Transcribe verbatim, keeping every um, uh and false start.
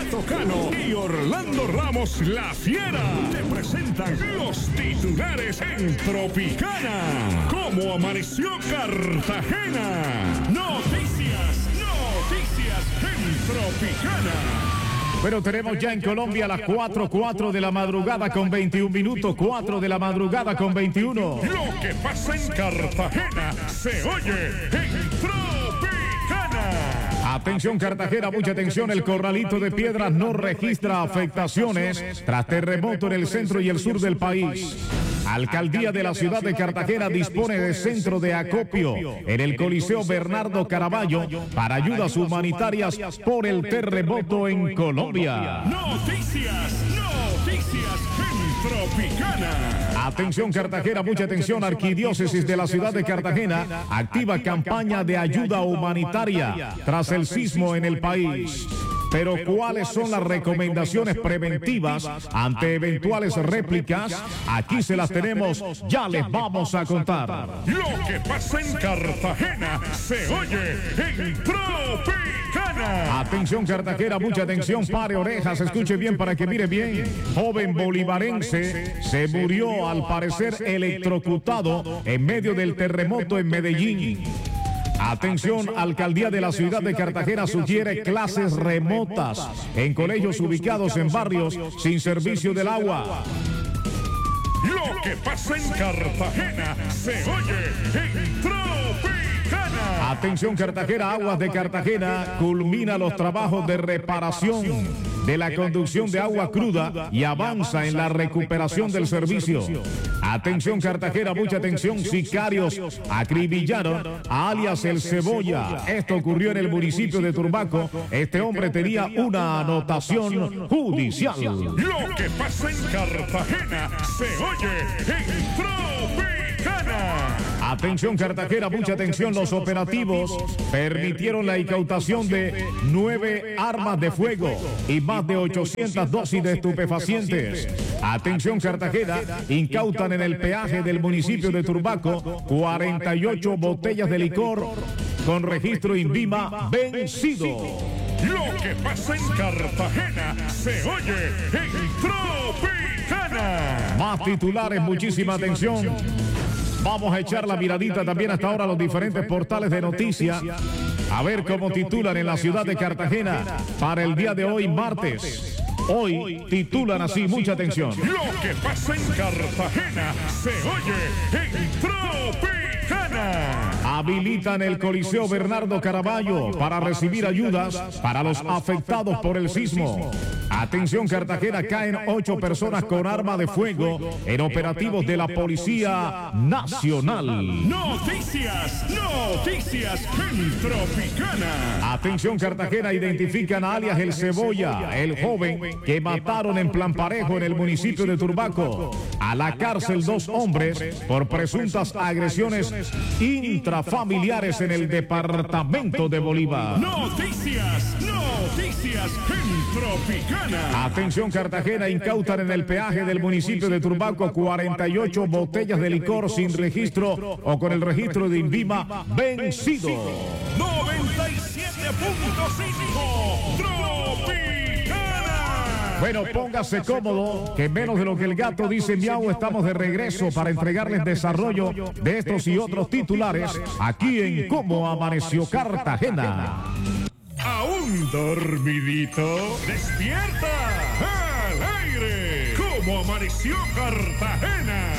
Beto Cano y Orlando Ramos La Fiera te presentan los titulares en Tropicana. ¿Cómo amaneció Cartagena? Noticias, noticias en Tropicana. Pero tenemos ya en Colombia las cuatro, cuatro de la madrugada con veintiún minutos, cuatro de la madrugada con veintiuno. Lo que pasa en Cartagena se oye en Tropicana. Atención Cartagena, mucha atención, el Corralito de Piedras no registra afectaciones tras terremoto en el centro y el sur del país. Alcaldía de la ciudad de Cartagena dispone de centro de acopio en el Coliseo Bernardo Caraballo para ayudas humanitarias por el terremoto en Colombia. Noticias, noticias en Tropicana. Atención Cartagena, mucha atención, Arquidiócesis de la ciudad de Cartagena activa campaña de ayuda humanitaria tras el sismo en el país. Pero ¿cuáles son las recomendaciones preventivas ante eventuales réplicas? Aquí se las tenemos, ya les vamos a contar. Lo que pasa en Cartagena se oye en Tropicana. Atención Cartagena, mucha atención, pare orejas, escuche bien para que mire bien. Joven bolivarense se murió al parecer electrocutado en medio del terremoto en Medellín. Atención, Alcaldía de la ciudad de Cartagena sugiere clases remotas en colegios ubicados en barrios sin servicio del agua. Lo que pasa en Cartagena se oye en Tropicana. Atención Cartagena, Aguas de Cartagena culmina los trabajos de reparación de la conducción de agua cruda y avanza en la recuperación del servicio. Atención Cartagena, mucha atención, sicarios acribillaron a alias El Cebolla. Esto ocurrió en el municipio de Turbaco. Este hombre tenía una anotación judicial. Lo que pasa en Cartagena se oye en Tropicana. Atención Cartagena, mucha atención, los operativos permitieron la incautación de nueve armas de fuego y más de ochocientas dosis de estupefacientes. Atención Cartagena, incautan en el peaje del municipio de Turbaco cuarenta y ocho botellas de licor con registro INVIMA vencido. Lo que pasa en Cartagena se oye en Tropicana. Más titulares, muchísima atención. Vamos a echar la miradita también hasta ahora a los diferentes portales de noticias. A ver cómo titulan en la ciudad de Cartagena para el día de hoy, martes. Hoy titulan así, mucha atención. Lo que pasa en Cartagena se oye en Tropicana. Habilitan el Coliseo Bernardo Caraballo para recibir ayudas para los afectados por el sismo. Atención Cartagena, caen ocho personas con arma de fuego en operativos de la Policía Nacional. Noticias, noticias en Tropicana. Atención Cartagena, identifican a alias El Cebolla, el joven que mataron en Plan Parejo en el municipio de Turbaco. A la cárcel dos hombres por presuntas agresiones intrafamiliares en el departamento de Bolívar. Noticias, noticias en Tropicana. Atención Cartagena, incautan en el peaje del municipio de Turbaco cuarenta y ocho botellas de licor sin registro o con el registro de INVIMA vencido. noventa y siete punto cinco Tropicana. Bueno, póngase cómodo, que menos de lo que el gato dice miau, estamos de regreso para entregarles desarrollo de estos y otros titulares aquí en Cómo Amaneció Cartagena. ¿Aún dormidito? ¡Despierta! ¡Al aire! ¿Cómo amaneció Cartagena?